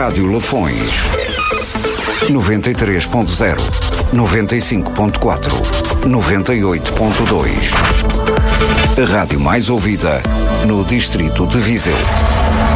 Rádio Lafões 93.0, 95.4, 98.2. A rádio mais ouvida no distrito de Viseu.